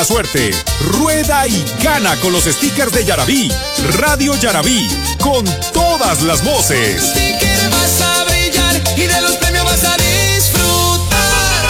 Suerte, rueda y gana con los stickers de Yarabí. Radio Yarabí, con todas las voces. Sticker vas a brillar y de los premios vas a disfrutar.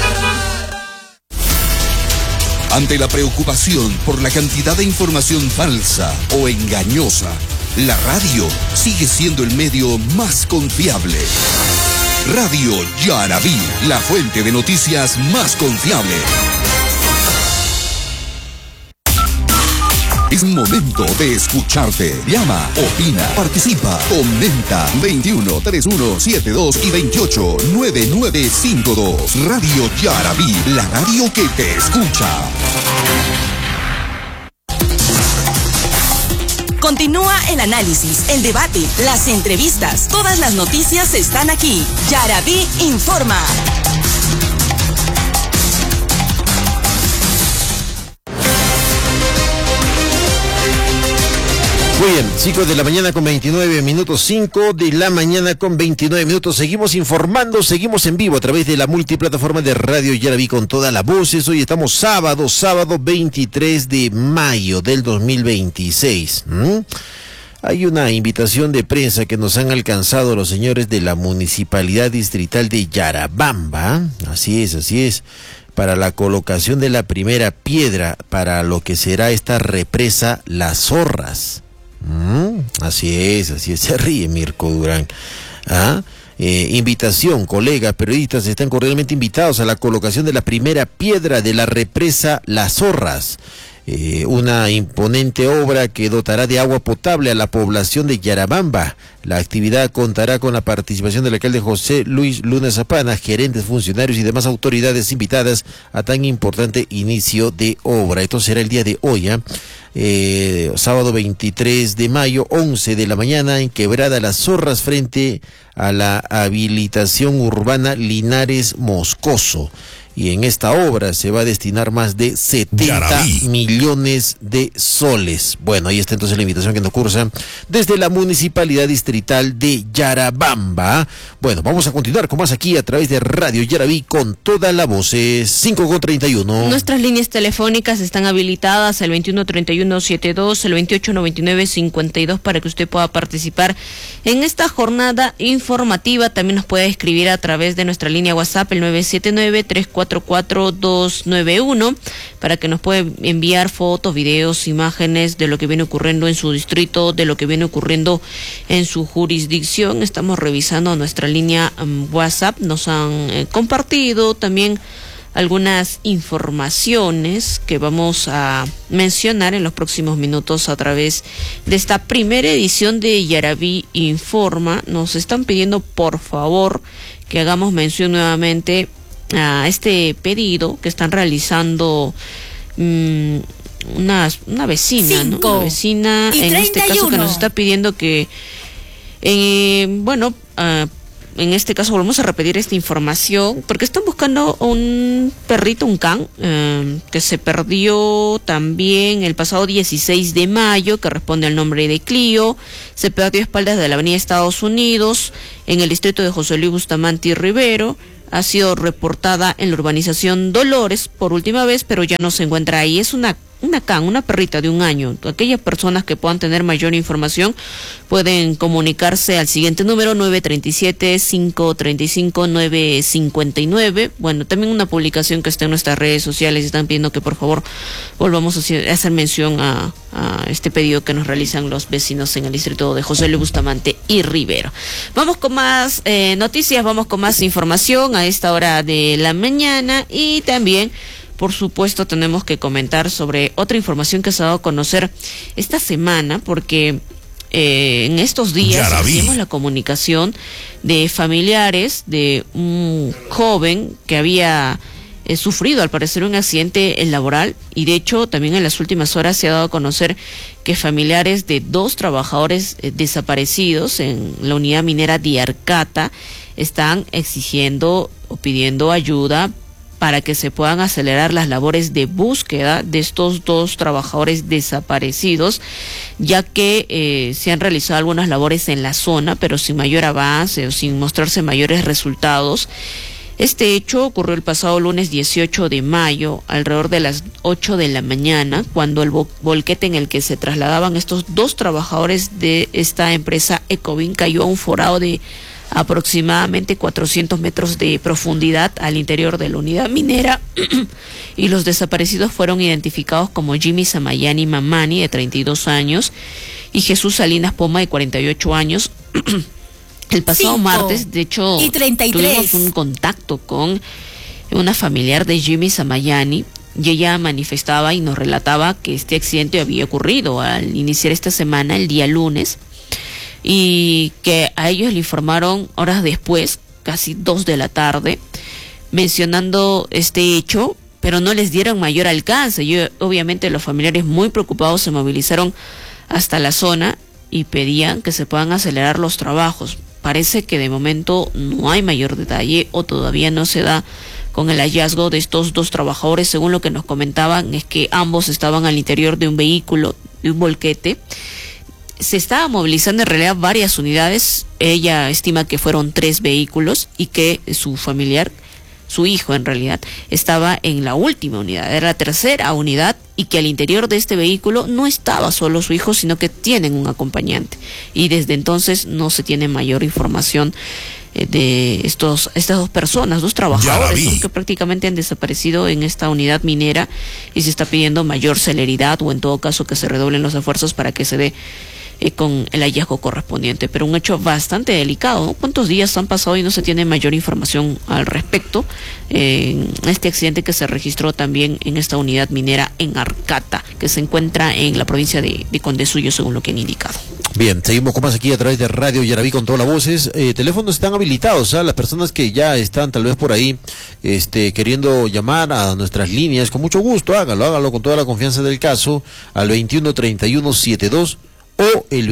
Ante la preocupación por la cantidad de información falsa o engañosa, la radio sigue siendo el medio más confiable. Radio Yarabí, la fuente de noticias más confiable. Es momento de escucharte. Llama, opina, participa, comenta. 21 31 72 y 28 9952. Radio Yarabí, la radio que te escucha. Continúa el análisis, el debate, las entrevistas. Todas las noticias están aquí. Yarabí informa. Muy bien, 5 de la mañana con 29 minutos, 5 de la mañana con 29 minutos. Seguimos informando, seguimos en vivo a través de la multiplataforma de Radio Yarabí con todas las voces. Hoy estamos sábado 23 de mayo del 2026. Hay una invitación de prensa que nos han alcanzado los señores de la Municipalidad Distrital de Yarabamba. Así es. Para la colocación de la primera piedra para lo que será esta represa Las Zorras. Así es, se ríe Mirko Durán. Invitación, colegas, periodistas, están cordialmente invitados a la colocación de la primera piedra de la represa Las Zorras. Una imponente obra que dotará de agua potable a la población de Yarabamba. La actividad contará con la participación del alcalde José Luis Luna Zapana, gerentes, funcionarios y demás autoridades invitadas a tan importante inicio de obra. Esto será el día de hoy, sábado 23 de mayo, 11 de la mañana, en Quebrada Las Zorras, frente a la habilitación urbana Linares Moscoso. Y en esta obra se va a destinar más de 70 Yarabí. Millones de soles. Bueno, ahí está entonces la invitación que nos cursa desde la Municipalidad Distrital de Yarabamba. Bueno, vamos a continuar con más aquí a través de Radio Yarabí con toda la voz. 5:31. Nuestras líneas telefónicas están habilitadas, el 213172, el 289952, para que usted pueda participar en esta jornada informativa. También nos puede escribir a través de nuestra línea WhatsApp, el 979-344-291, para que nos pueda enviar fotos, videos, imágenes de lo que viene ocurriendo en su distrito, de lo que viene ocurriendo en su jurisdicción. Estamos revisando nuestra línea WhatsApp, nos han compartido también algunas informaciones que vamos a mencionar en los próximos minutos a través de esta primera edición de Yarabí Informa. Nos están pidiendo por favor que hagamos mención nuevamente a este pedido que están realizando una vecina, ¿no? Una vecina en este caso que nos está pidiendo que en este caso volvemos a repetir esta información porque están buscando un perrito, un can, que se perdió también el pasado 16 de mayo, que responde al nombre de Clio. Se perdió a espaldas de la avenida Estados Unidos, en el distrito de José Luis Bustamante y Rivero. Ha sido reportada en la urbanización Dolores por última vez, pero ya no se encuentra ahí. Es una perrita de 1 año. Aquellas personas que puedan tener mayor información pueden comunicarse al siguiente número, 937-535-959. Bueno, también una publicación que está en nuestras redes sociales. Están pidiendo que por favor volvamos a hacer mención a este pedido que nos realizan los vecinos en el distrito de José Luis Bustamante y Rivero. Vamos con más noticias, vamos con más información a esta hora de la mañana, y también por supuesto tenemos que comentar sobre otra información que se ha dado a conocer esta semana, porque en estos días recibimos la comunicación de familiares de un joven que había sufrido al parecer un accidente laboral, y de hecho también en las últimas horas se ha dado a conocer que familiares de 2 trabajadores desaparecidos en la unidad minera de Arcata están exigiendo o pidiendo ayuda para que se puedan acelerar las labores de búsqueda de estos 2 trabajadores desaparecidos, ya que se han realizado algunas labores en la zona, pero sin mayor avance o sin mostrarse mayores resultados. Este hecho ocurrió el pasado lunes 18 de mayo, alrededor de las 8 de la mañana, cuando el volquete en el que se trasladaban estos dos trabajadores de esta empresa Ecovin cayó a un forado de aproximadamente 400 metros de profundidad al interior de la unidad minera y los desaparecidos fueron identificados como Jimmy Samayani Mamani, de 32 años, y Jesús Salinas Poma, de 48 años. El pasado martes, de hecho, tuvimos un contacto con una familiar de Jimmy Samayani y ella manifestaba y nos relataba que este accidente había ocurrido al iniciar esta semana, el día lunes, y que a ellos le informaron horas después, casi 2 de la tarde, mencionando este hecho, pero no les dieron mayor alcance. Y obviamente los familiares, muy preocupados, se movilizaron hasta la zona y pedían que se puedan acelerar los trabajos. Parece que de momento no hay mayor detalle o todavía no se da con el hallazgo de estos dos trabajadores. Según lo que nos comentaban, es que ambos estaban al interior de un vehículo, de un volquete. Se estaba movilizando en realidad varias unidades. Ella estima que fueron 3 vehículos y que su familiar, su hijo en realidad, estaba en la última unidad, era la tercera unidad, y que al interior de este vehículo no estaba solo su hijo, sino que tienen un acompañante. Y desde entonces no se tiene mayor información de estas dos personas, 2 trabajadores, que prácticamente han desaparecido en esta unidad minera, y se está pidiendo mayor celeridad o en todo caso que se redoblen los esfuerzos para que se dé con el hallazgo correspondiente. Pero un hecho bastante delicado, ¿no? ¿Cuántos días han pasado y no se tiene mayor información al respecto? Este accidente que se registró también en esta unidad minera en Arcata, que se encuentra en la provincia de Condesuyo, según lo que han indicado. Bien, seguimos con más aquí a través de Radio Yaraví con todas las voces. Teléfonos están habilitados, las personas que ya están tal vez por ahí queriendo llamar a nuestras líneas, con mucho gusto, hágalo con toda la confianza del caso, al 213172 o el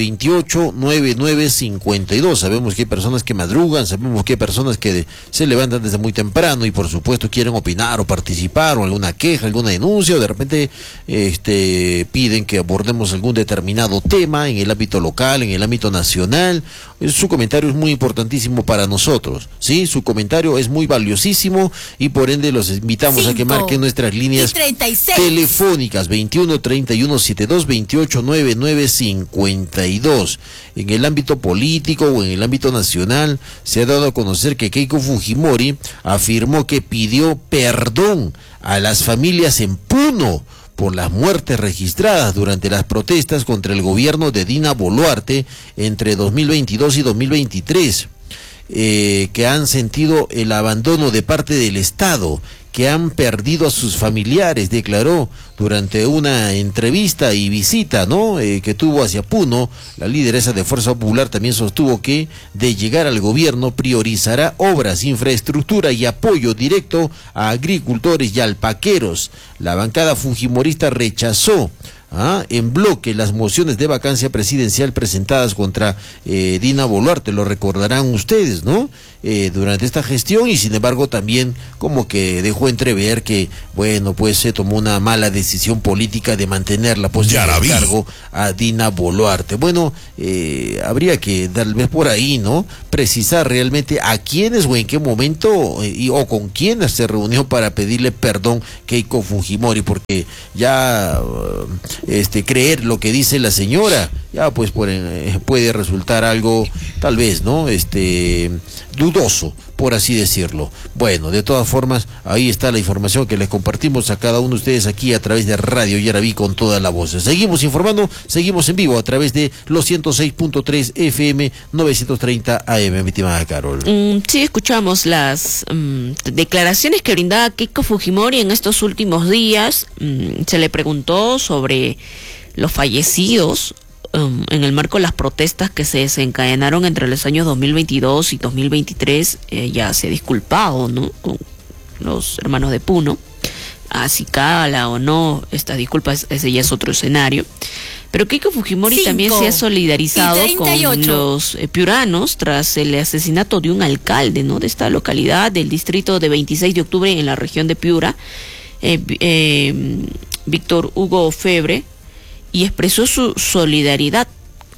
289952. Sabemos que hay personas que madrugan, sabemos que hay personas que se levantan desde muy temprano y por supuesto quieren opinar o participar o alguna queja, alguna denuncia, o de repente piden que abordemos algún determinado tema en el ámbito local, en el ámbito nacional. Su comentario es muy importantísimo para nosotros, ¿sí? Su comentario es muy valiosísimo y por ende los invitamos a que marquen nuestras líneas telefónicas 213172 289952. En el ámbito político o en el ámbito nacional se ha dado a conocer que Keiko Fujimori afirmó que pidió perdón a las familias en Puno por las muertes registradas durante las protestas contra el gobierno de Dina Boluarte entre 2022 y 2023, que han sentido el abandono de parte del Estado, que han perdido a sus familiares, declaró durante una entrevista y visita, que tuvo hacia Puno. La lideresa de Fuerza Popular también sostuvo que, de llegar al gobierno, priorizará obras, infraestructura y apoyo directo a agricultores y alpaqueros. La bancada fujimorista rechazó en bloque las mociones de vacancia presidencial presentadas contra Dina Boluarte, lo recordarán ustedes, ¿no? Durante esta gestión, y sin embargo también como que dejó entrever que, bueno, pues se tomó una mala decisión política de mantener la posición de cargo a Dina Boluarte. Bueno, habría que tal vez por ahí, ¿no?, precisar realmente a quiénes o en qué momento o con quiénes se reunió para pedirle perdón Keiko Fujimori, porque ya creer lo que dice la señora, ya pues puede resultar algo tal vez, ¿no?, dudoso, por así decirlo. Bueno, de todas formas, ahí está la información que les compartimos a cada uno de ustedes aquí a través de Radio Yaraví con toda la voz. Seguimos informando, seguimos en vivo a través de los 106.3 FM 930 AM, mi estimada Carol. Sí, escuchamos las declaraciones que brindaba Keiko Fujimori en estos últimos días. Se le preguntó sobre los fallecidos en el marco de las protestas que se desencadenaron entre los años 2022 y 2023. Ya se ha disculpado, ¿no?, con los hermanos de Puno. Si cala o no estas disculpas, ese ya es otro escenario. Pero Keiko Fujimori también se ha solidarizado con los piuranos tras el asesinato de un alcalde, ¿no?, de esta localidad del distrito de 26 de octubre en la región de Piura, Víctor Hugo Febre, y expresó su solidaridad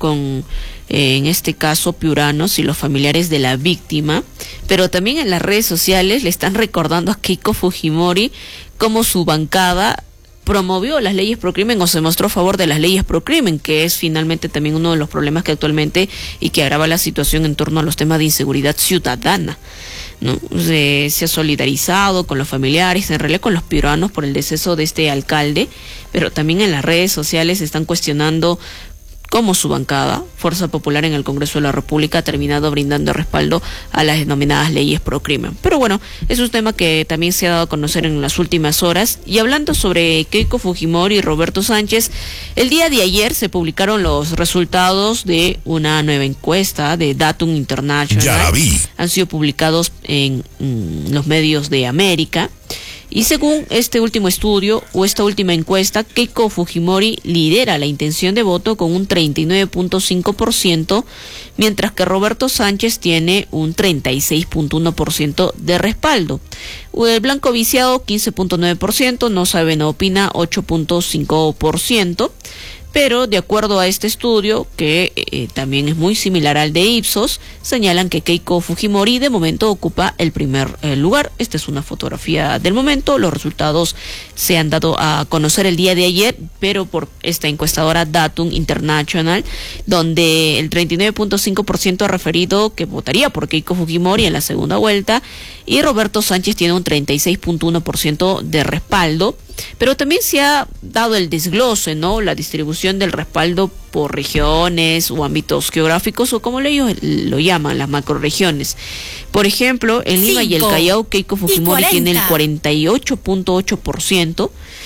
con, en este caso, piuranos y los familiares de la víctima, pero también en las redes sociales le están recordando a Keiko Fujimori cómo su bancada promovió las leyes pro crimen o se mostró a favor de las leyes pro crimen, que es finalmente también uno de los problemas que actualmente y que agrava la situación en torno a los temas de inseguridad ciudadana, ¿no? Se ha solidarizado con los familiares, en realidad con los piuranos por el deceso de este alcalde, pero también en las redes sociales están cuestionando cómo su bancada, Fuerza Popular en el Congreso de la República, ha terminado brindando respaldo a las denominadas leyes pro crimen. Pero bueno, es un tema que también se ha dado a conocer en las últimas horas. Y hablando sobre Keiko Fujimori y Roberto Sánchez, el día de ayer se publicaron los resultados de una nueva encuesta de Datum International. Ya la vi. Han sido publicados en los medios de América. Y según este último estudio o esta última encuesta, Keiko Fujimori lidera la intención de voto con un 39.5%, mientras que Roberto Sánchez tiene un 36.1% de respaldo. El blanco viciado 15.9%, no sabe, no opina 8.5%. Pero de acuerdo a este estudio, que también es muy similar al de Ipsos, señalan que Keiko Fujimori de momento ocupa el primer lugar. Esta es una fotografía del momento. Los resultados se han dado a conocer el día de ayer, pero por esta encuestadora Datum International, donde el 39.5% ha referido que votaría por Keiko Fujimori en la segunda vuelta, y Roberto Sánchez tiene un 36.1% de respaldo. Pero también se ha dado el desglose, ¿no? La distribución del respaldo por regiones o ámbitos geográficos, o como ellos lo llaman, las macroregiones. Por ejemplo, en Lima y el Callao, Keiko Fujimori tiene el 48.8%,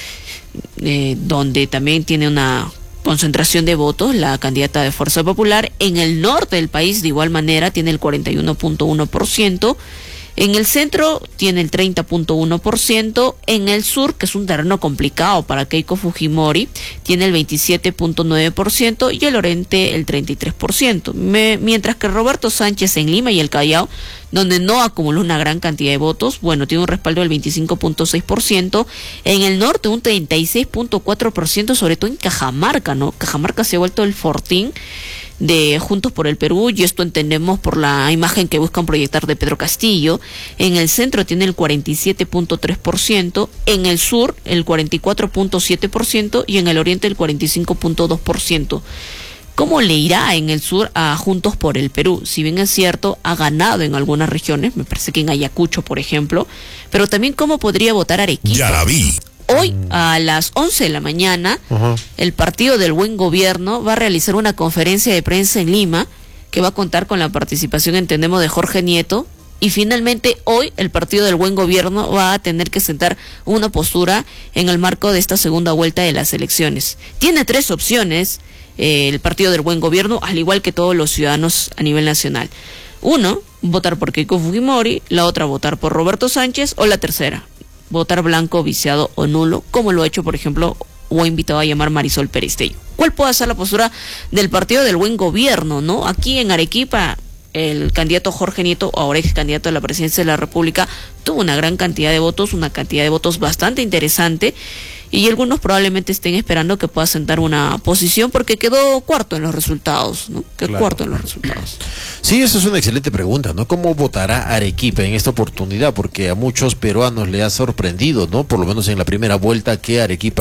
donde también tiene una concentración de votos la candidata de Fuerza Popular. En el norte del país, de igual manera, tiene el 41.1%. En el centro tiene el 30.1%, en el sur, que es un terreno complicado para Keiko Fujimori, tiene el 27.9% y el oriente el 33%. Mientras que Roberto Sánchez en Lima y el Callao, donde no acumuló una gran cantidad de votos, bueno, tiene un respaldo del 25.6%, en el norte un 36.4%, sobre todo en Cajamarca, ¿no? Cajamarca se ha vuelto el fortín de Juntos por el Perú, y esto entendemos por la imagen que buscan proyectar de Pedro Castillo. En el centro tiene el 47.3%, en el sur el 44.7% y en el oriente el 45.2%. ¿Cómo le irá en el sur a Juntos por el Perú? Si bien es cierto, ha ganado en algunas regiones, me parece que en Ayacucho, por ejemplo, pero también cómo podría votar Arequipa. Ya la vi. Hoy a las 11 de la mañana, el Partido del Buen Gobierno va a realizar una conferencia de prensa en Lima que va a contar con la participación, entendemos, de Jorge Nieto. Y finalmente hoy el Partido del Buen Gobierno va a tener que sentar una postura en el marco de esta segunda vuelta de las elecciones. Tiene tres opciones el Partido del Buen Gobierno, al igual que todos los ciudadanos a nivel nacional. Uno, votar por Keiko Fujimori; la otra, votar por Roberto Sánchez; o la tercera, votar blanco, viciado o nulo, como lo ha hecho, por ejemplo, o ha invitado a llamar Marisol Perestello. ¿Cuál puede ser la postura del Partido del Buen Gobierno, no? Aquí en Arequipa, el candidato Jorge Nieto, ahora ex candidato a la presidencia de la República, tuvo una gran cantidad de votos, una cantidad de votos bastante interesante, y algunos probablemente estén esperando que pueda sentar una posición porque quedó cuarto en los resultados, ¿no? Cuarto en los resultados. Sí, esa es una excelente pregunta, ¿no? ¿Cómo votará Arequipa en esta oportunidad? Porque a muchos peruanos le ha sorprendido, ¿no? Por lo menos en la primera vuelta, que Arequipa